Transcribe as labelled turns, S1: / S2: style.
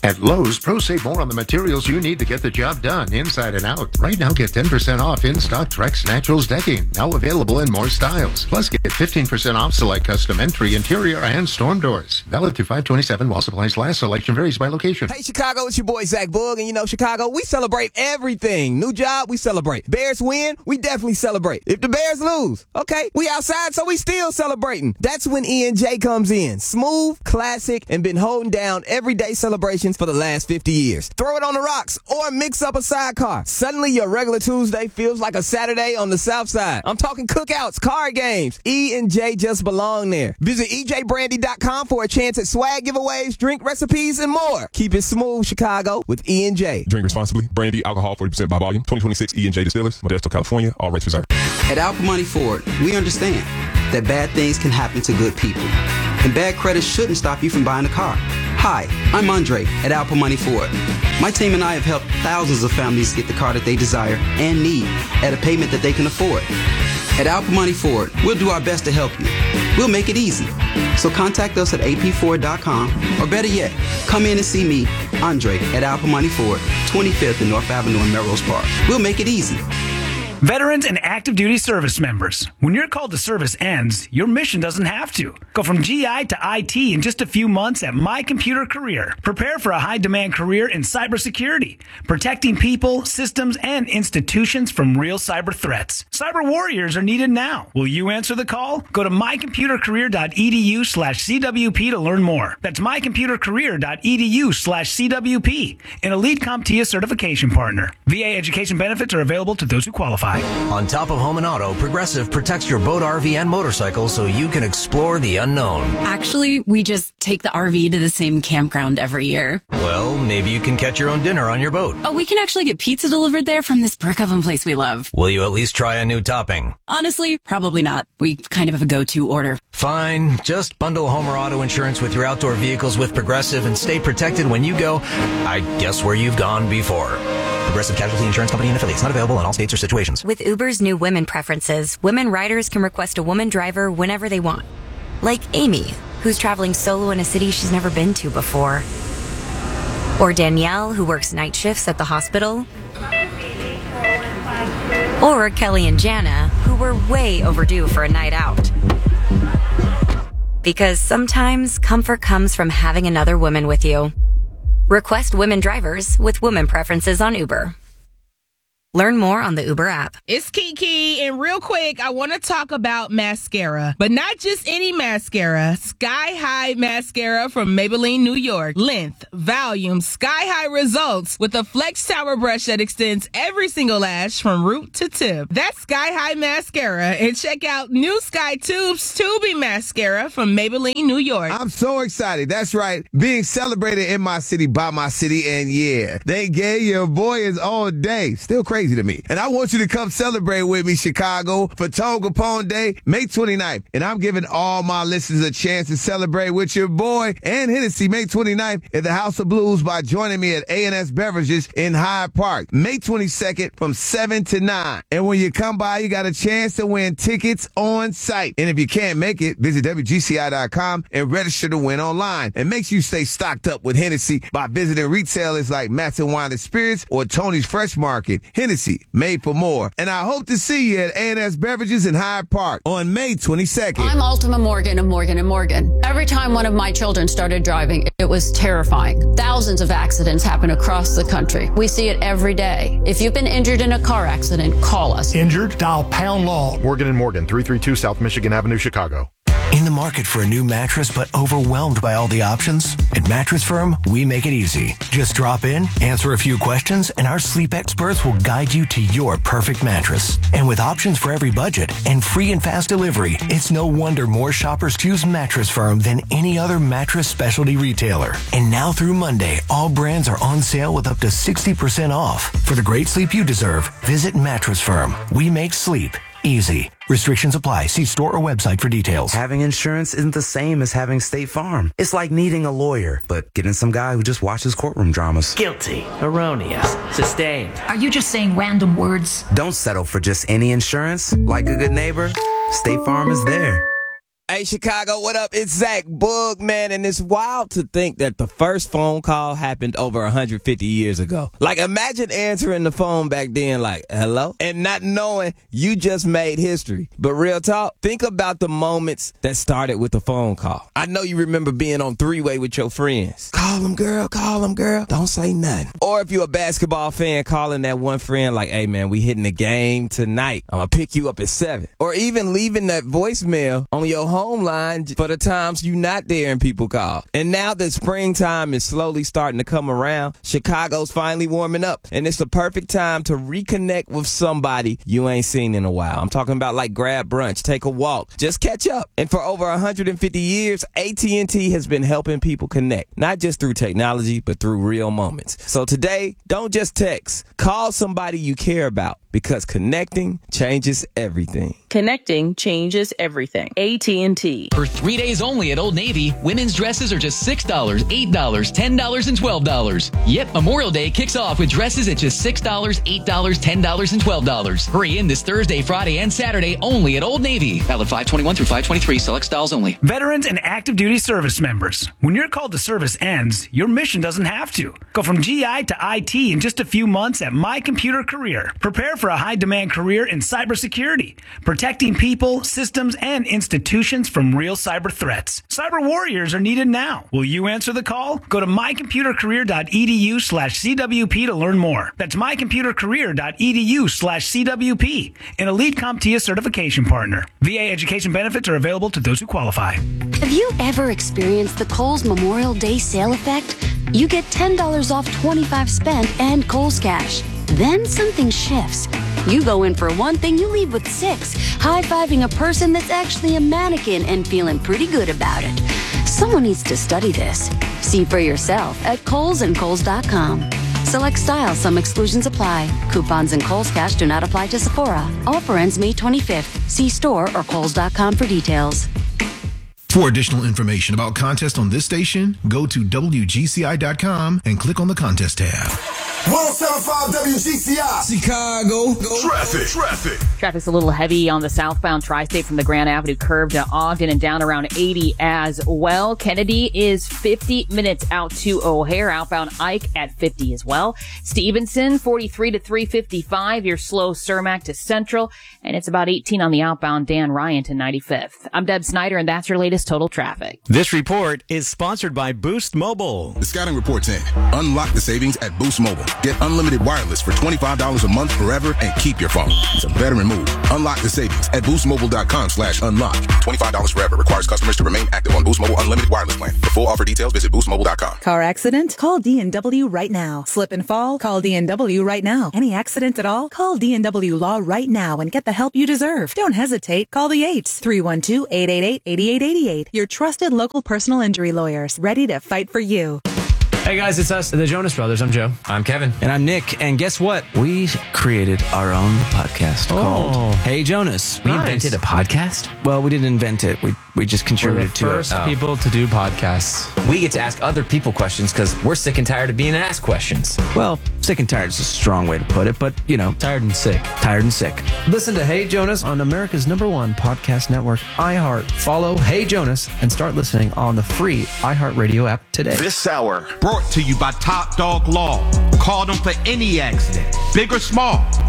S1: At Lowe's, pros save more on the materials you need to get the job done, inside and out. Right now, get 10% off in-stock Trex Naturals decking, now available in more styles. Plus, get 15% off select custom entry, interior, and storm doors. Valid through 5/27 while supplies last. Selection varies by location.
S2: Hey, Chicago, it's your boy, Zach Boog. And you know, Chicago, we celebrate everything. New job, we celebrate. Bears win, we definitely celebrate. If the Bears lose, okay, we outside, so we still celebrating. That's when E&J comes in. Smooth, classic, and been holding down everyday celebrations for the last 50 years. Throw it on the rocks or mix up a sidecar. Suddenly your regular Tuesday feels like a Saturday on the South Side. I'm talking cookouts, card games. E&J just belong there. Visit EJBrandy.com for a chance at swag giveaways, drink recipes, and more. Keep it smooth, Chicago, with E&J.
S3: Drink responsibly. Brandy, alcohol 40% by volume. 2026 E&J Distillers, Modesto, California. All rights reserved.
S4: At Al Money Ford, we understand that bad things can happen to good people. And bad credit shouldn't stop you from buying a car. Hi, I'm Andre at Alpha Money Ford. My team and I have helped thousands of families get the car that they desire and need at a payment that they can afford. At Alpha Money Ford, we'll do our best to help you. We'll make it easy. So contact us at apford.com, or better yet, come in and see me, Andre, at Alpha Money Ford, 25th and North Avenue in Melrose Park. We'll make it easy.
S5: Veterans and active duty service members, when your call to service ends, your mission doesn't have to. Go from GI to IT in just a few months at My Computer Career. Prepare for a high-demand career in cybersecurity, protecting people, systems, and institutions from real cyber threats. Cyber warriors are needed now. Will you answer the call? Go to mycomputercareer.edu/CWP to learn more. That's mycomputercareer.edu/CWP, an elite CompTIA certification partner. VA education benefits are available to those who qualify.
S6: On top of home and auto, Progressive protects your boat, RV, and motorcycle so you can explore the unknown.
S7: Actually, we just take the RV to the same campground every year.
S6: Well, maybe you can catch your own dinner on your boat.
S7: Oh, we can actually get pizza delivered there from this brick oven place we love.
S6: Will you at least try a new topping?
S7: Honestly, probably not. We kind of have a go-to order.
S6: Fine. Just bundle home or auto insurance with your outdoor vehicles with Progressive and stay protected when you go, I guess, where you've gone before. Progressive Casualty Insurance Company and affiliates. Not available in all states or situations.
S8: With Uber's new women preferences, women riders can request a woman driver whenever they want. Like Amy, who's traveling solo in a city she's never been to before. Or Danielle, who works night shifts at the hospital. Or Kelly and Jana, who were way overdue for a night out. Because sometimes comfort comes from having another woman with you. Request women drivers with women preferences on Uber. Learn more on the Uber app.
S9: It's Kiki, and real quick, I want to talk about mascara, but not just any mascara. Sky High Mascara from Maybelline, New York. Length, volume, sky high results with a flex tower brush that extends every single lash from root to tip. That's Sky High Mascara, and check out new Sky Tubes Tubing Mascara from Maybelline, New York.
S10: I'm so excited. That's right. Being celebrated in my city, by my city, and yeah, they gave your boy is all day. Still crazy to me. And I want you to come celebrate with me, Chicago, for Tone Capone Day, May 29th. And I'm giving all my listeners a chance to celebrate with your boy and Hennessy May 29th at the House of Blues by joining me at A&S Beverages in Hyde Park, May 22nd from 7 to 9. And when you come by, you got a chance to win tickets on site. And if you can't make it, visit WGCI.com and register to win online. And make sure you stay stocked up with Hennessy by visiting retailers like Matson Wine and Spirits or Tony's Fresh Market. Hennessy, made for more. And I hope to see you at A&S Beverages in Hyde Park on May 22nd.
S11: I'm Ultima Morgan of Morgan & Morgan. Every time one of my children started driving, it was terrifying. Thousands of accidents happen across the country. We see it every day. If you've been injured in a car accident, call us.
S12: Injured? Dial Pound Law. Morgan & Morgan, 332 South Michigan Avenue, Chicago.
S6: In the market for a new mattress but overwhelmed by all the options? At Mattress Firm, we make it easy. Just drop in, answer a few questions, and our sleep experts will guide you to your perfect mattress. And with options for every budget and free and fast delivery, it's no wonder more shoppers choose Mattress Firm than any other mattress specialty retailer. And now through Monday, all brands are on sale with up to 60% off. For the great sleep you deserve, visit Mattress Firm. We make sleep easy. Restrictions apply. See store or website for details.
S13: Having insurance isn't the same as having State Farm. It's like needing a lawyer, but getting some guy who just watches courtroom dramas.
S14: Guilty, erroneous, sustained.
S15: Are you just saying random words?
S13: Don't settle for just any insurance. Like a good neighbor, State Farm is there.
S2: Hey, Chicago, what up? It's Zach Boog, man, and it's wild to think that the first phone call happened over 150 years ago. Like, imagine answering the phone back then like, hello? And not knowing you just made history. But real talk, think about the moments that started with the phone call. I know you remember being on three-way with your friends. Call them, girl. Don't say nothing. Or if you're a basketball fan, calling that one friend like, hey, man, we hitting the game tonight. I'm going to pick you up at 7. Or even leaving that voicemail on your home line for the times you not there and people call. And now that springtime is slowly starting to come around, Chicago's finally warming up, and it's the perfect time to reconnect with somebody you ain't seen in a while. I'm talking about like grab brunch, take a walk, just catch up. And for over 150 years, AT&T has been helping people connect, not just through technology, but through real moments. So today, don't just text. Call somebody you care about, because connecting changes everything.
S15: Connecting changes everything. AT&T.
S16: For 3 days only at Old Navy, women's dresses are just $6, $8, $10, and $12. Yep, Memorial Day kicks off with dresses at just $6, $8, $10, and $12. Hurry in this Thursday, Friday, and Saturday only at Old Navy. Valid 5/21 through 5/23. Select styles only.
S5: Veterans and active duty service members. When your call to service ends, your mission doesn't have to. Go from GI to IT in just a few months at My Computer Career. Prepare for a high-demand career in cybersecurity, protecting people, systems, and institutions from real cyber threats. Cyber warriors are needed now. Will you answer the call? Go to mycomputercareer.edu/CWP to learn more. That's mycomputercareer.edu/CWP, an elite CompTIA certification partner. VA education benefits are available to those who qualify.
S17: Have you ever experienced the Kohl's Memorial Day sale effect? You get $10 off 25 spent and Kohl's Cash. Then something shifts. You go in for one thing, you leave with 6, high-fiving a person that's actually a mannequin and feeling pretty good about it. Someone needs to study this. See for yourself at Kohl's and Kohl's.com. Select styles, some exclusions apply. Coupons and Kohl's Cash do not apply to Sephora. Offer ends May 25th. See store or Kohl's.com for details.
S18: For additional information about contests on this station, go to WGCI.com and click on the contest tab.
S19: 107.5 WGCI.
S2: Chicago.
S19: Traffic.
S15: Traffic's a little heavy on the southbound tri-state from the Grand Avenue curve to Ogden and down around 80 as well. Kennedy is 50 minutes out to O'Hare. Outbound Ike at 50 as well. Stevenson, 43 to 355. Your slow Cermak to Central. And it's about 18 on the outbound Dan Ryan to 95th. I'm Deb Snyder, and that's your latest total traffic.
S20: This report is sponsored by Boost Mobile.
S21: The scouting report's in. Unlock the savings at Boost Mobile. Get unlimited wireless for $25 a month forever and keep your phone. It's a veteran move. Unlock the savings at boostmobile.com/unlock. $25 forever requires customers to remain active on Boost Mobile Unlimited Wireless Plan. For full offer details, visit boostmobile.com.
S22: Car accident? Call D&W right now. Slip and fall? Call D&W right now. Any accident at all? Call D&W Law right now and get the help you deserve. Don't hesitate. Call the 8s. 312-888-8888. Your trusted local personal injury lawyers, ready to fight for you.
S23: Hey guys, it's us, the Jonas Brothers. I'm Joe.
S24: I'm Kevin.
S23: And I'm Nick. And guess what? We created our own podcast called Hey Jonas.
S24: We invented a podcast?
S23: Well, we didn't invent it. We just contributed to it.
S24: We're the first people to do podcasts. We get to ask other people questions because we're sick and tired of being asked questions.
S23: Well, sick and tired is a strong way to put it, but, you know.
S24: Tired and sick.
S23: Tired and sick. Listen to Hey Jonas on America's #1 podcast network, iHeart. Follow Hey Jonas and start listening on the free iHeartRadio app today.
S25: This hour brought to you by Top Dog Law. Call them for any accident, big or small.